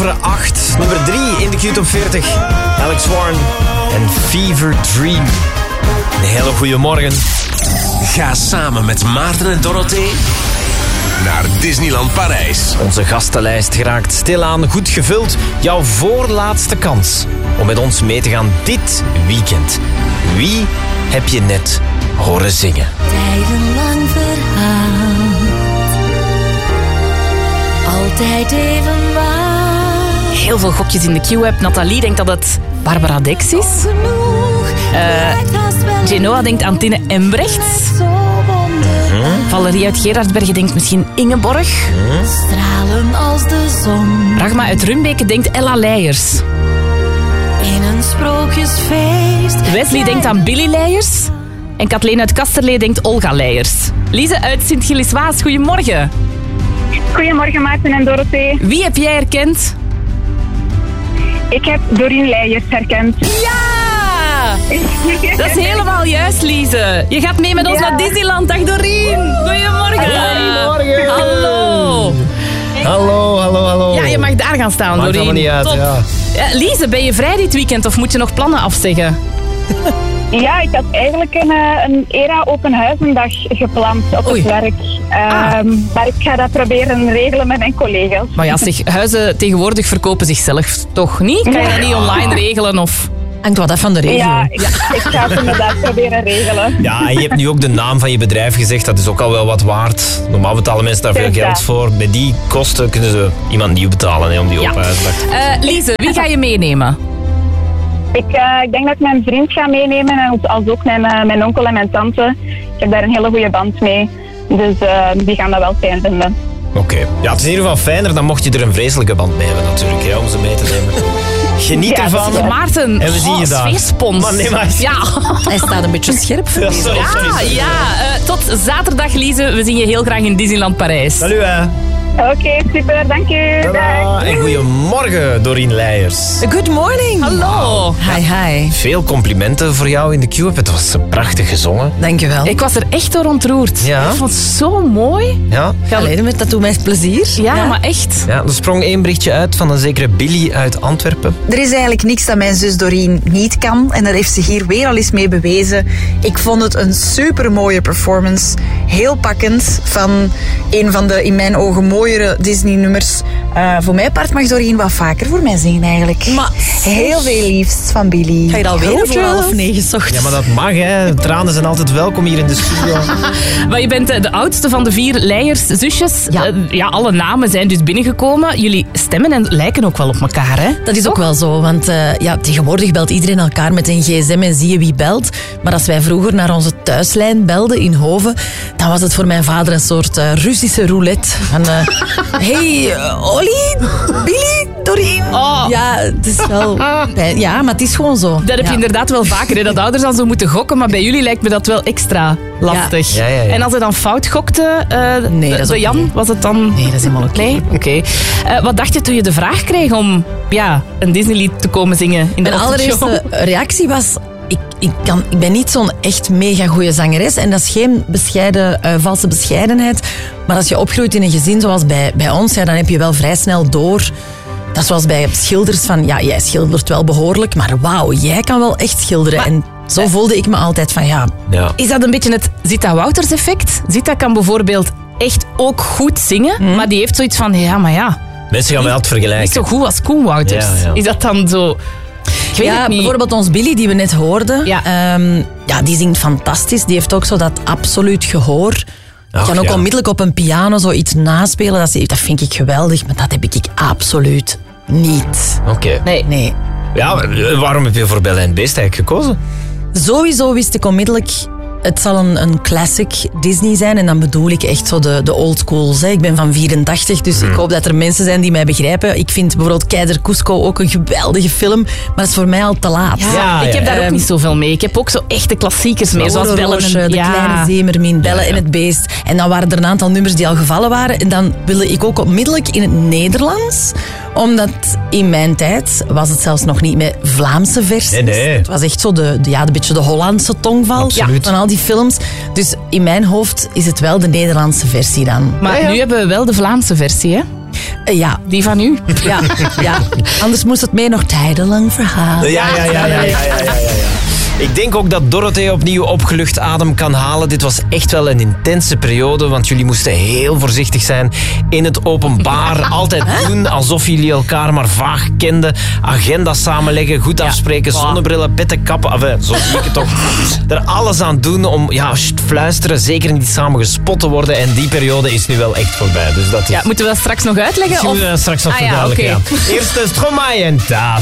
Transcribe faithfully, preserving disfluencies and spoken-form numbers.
over acht. Nummer drie in de Q Top veertig. Alex Warren en Fever Dream. Een hele goede morgen. Ga samen met Maarten en Dorothee naar Disneyland Parijs. Onze gastenlijst geraakt stilaan goed gevuld. Jouw voorlaatste kans om met ons mee te gaan dit weekend. Wie heb je net horen zingen? Tijdenlang verhaal, altijd even waar. Heel veel gokjes in de Q-app. Nathalie denkt dat het Barbara Dex is. Uh, Genoa denkt aan Tine Embrechts. Mm-hmm. Valerie uit Gerardsbergen denkt misschien Ingeborg. Mm-hmm. Stralen als de zon. Ragma uit Rumbeke denkt Ella Leijers. In een sprookjesfeest. Wesley denkt aan Billy Leijers. En Kathleen uit Kasterlee denkt Olga Leijers. Lise uit Sint-Gilles-Waas, goedemorgen. Goedemorgen Maarten en Dorothee. Wie heb jij herkend? Ik heb Doreen Leijers herkend. Ja! Dat is helemaal juist, Lise. Je gaat mee met ons ja. naar Disneyland. Dag Doreen. Goedemorgen. Goedemorgen. Hallo. Hallo, hallo, hallo. Ja, je mag daar gaan staan, Maakt Doreen. Maakt helemaal niet uit, ja. Uh, Lise, ben je vrij dit weekend of moet je nog plannen afzeggen? Ja, ik had eigenlijk een, een era openhuizendag gepland op Oei. het werk. Ah. Um, maar ik ga dat proberen regelen met mijn collega's. Maar ja, zeg, huizen tegenwoordig verkopen zichzelf toch niet? Kan je dat niet online regelen of... Hangt wat af van de regio. Ja, ik, ik ga het inderdaad proberen regelen. Ja, en je hebt nu ook de naam van je bedrijf gezegd. Dat is ook al wel wat waard. Normaal betalen mensen daar veel Ja. geld voor. Bij die kosten kunnen ze iemand nieuw betalen hè, om die Ja. openhuizendag. Uh, Lise, wie ga je meenemen? Ik, uh, ik denk dat ik mijn vriend ga meenemen. En als, als ook mijn, uh, mijn onkel en mijn tante. Ik heb daar een hele goede band mee. Dus uh, die gaan dat wel fijn vinden. Oké. Okay. Ja, het is in ieder geval fijner dan mocht je er een vreselijke band mee hebben natuurlijk. Hè, om ze mee te nemen. Geniet Ja, ervan. Zeg, Maarten, En we zien je oh, daar. sfeerspons. Maar nee, maar... Ja. Hij staat een beetje scherp voor Ja, deze. sorry, sorry, Ja, sorry. ja. Uh, tot zaterdag, Lise. We zien je heel graag in Disneyland Parijs. Salut hè. Oké, okay, super. Dank u. Tada. Dag. En goedemorgen, Doreen Leijers. Good morning. Hallo. Hi, hi. Veel complimenten voor jou in de Q-app. Het was prachtig gezongen. Dankjewel. Ik was er echt door ontroerd. Ja? Ik vond het zo mooi. Ja. Allee, met dat doet mij plezier. Ja, Ja. maar echt. Ja, er sprong één berichtje uit van een zekere Billy uit Antwerpen. Er is eigenlijk niks dat mijn zus Doreen niet kan. En daar heeft ze hier weer al eens mee bewezen. Ik vond het een supermooie performance. Heel pakkend. Van een van de, in mijn ogen, mooiere Disney-nummers. Uh, voor mijn part mag Doreen wat vaker voor mij zingen eigenlijk. Maar heel veel liefst van Billy. ga je alweer voor Groetjes. half negen 's ochtends? Ja, maar dat mag, hè. Tranen zijn altijd welkom hier in de studio. Maar je bent uh, de oudste van de vier Leijers-zusjes. Ja. Uh, ja, alle namen zijn dus binnengekomen. Jullie stemmen en lijken ook wel op elkaar, hè? Dat is ook wel zo, want uh, ja, tegenwoordig belt iedereen elkaar met een gsm en zie je wie belt. Maar als wij vroeger naar onze thuislijn belden in Hoven, dan was het voor mijn vader een soort uh, Russische roulette. Van, uh, hey, uh, Olly, Billy, Doreen. Oh. Ja, het is wel... Ja, maar het is gewoon zo. Dat heb je Ja. inderdaad wel vaker, hè, dat ouders dan zo moeten gokken. Maar bij jullie lijkt me dat wel extra lastig. Ja, ja, ja. En als hij dan fout gokte, uh, Nee, dat is de ook Jan, niet. was het dan... Nee, dat is helemaal oké. Nee? Oké. Okay. Uh, wat dacht je toen je de vraag kreeg om ja, een Disneylied te komen zingen in de Mijn ochtendshow? allereerste reactie was... Ik, ik, kan, ik ben niet zo'n echt mega goede zangeres. En dat is geen bescheiden, uh, valse bescheidenheid. Maar als je opgroeit in een gezin zoals bij, bij ons, ja, dan heb je wel vrij snel door... Dat is zoals bij schilders van... Ja, jij schildert wel behoorlijk, maar wauw, jij kan wel echt schilderen. Maar, en zo voelde ik me altijd van ja... Ja. Is dat een beetje het Zita Wouters effect? Zita kan bijvoorbeeld echt ook goed zingen, Mhm. maar die heeft zoiets van, ja, maar ja, Mensen gaan mij altijd niet vergelijken. zo goed als Koen Wouters. Ja, ja. Is dat dan zo... Ik weet ja, het niet. bijvoorbeeld ons Billy, die we net hoorden. Ja. ehm, ja, die zingt fantastisch. Die heeft ook zo dat absoluut gehoor. Die Ach, kan ook ja. onmiddellijk op een piano zoiets naspelen. Dat, is- dat vind ik geweldig, maar dat heb ik absoluut niet. Oké. Nee. Nee. Ja, waarom heb je voor Belle en het Beest eigenlijk gekozen? Sowieso wist ik onmiddellijk... Het zal een, een classic Disney zijn. En dan bedoel ik echt zo de, de old schools. Hè. Ik ben van vierentachtig, dus ik hoop dat er mensen zijn die mij begrijpen. Ik vind bijvoorbeeld Keizer Cusco ook een geweldige film. Maar dat is voor mij al te laat. Ja, Ja, ik ja. heb daar ook Ehm, niet zoveel mee. Ik heb ook zo echte klassiekers mee, zoals Bellen Roosje, en... De ja. Kleine Zeemermin, Belle Ja, ja. en het Beest. En dan waren er een aantal nummers die al gevallen waren. En dan wilde ik ook onmiddellijk in het Nederlands. Omdat in mijn tijd was het zelfs nog niet met Vlaamse versies. Nee, nee. Het was echt zo de, de, ja, de beetje de Hollandse tongval Absoluut. van al die films. Dus in mijn hoofd is het wel de Nederlandse versie dan. Maar Ja, ja. nu hebben we wel de Vlaamse versie, hè? Uh, ja. Die van u. Ja, ja. Anders moest het mee nog tijdenlang verhalen. Ja, ja, ja, ja, ja, ja, ja, ja. Ik denk ook dat Dorothee opnieuw opgelucht adem kan halen. Dit was echt wel een intense periode, want jullie moesten heel voorzichtig zijn in het openbaar. Altijd doen alsof jullie elkaar maar vaag kenden. Agenda's samenleggen, goed afspreken, zonnebrillen, petten, kappen. Enfin, zo zie ik het toch. Er alles aan doen om ja, sst, fluisteren, zeker niet samen gespot te worden. En die periode is nu wel echt voorbij. Dus dat is... Ja, moeten we dat straks nog uitleggen? Misschien of... moeten we dat straks nog ah, ja, verduidelijken. okay. Ja. Eerst de Stromae en Taf.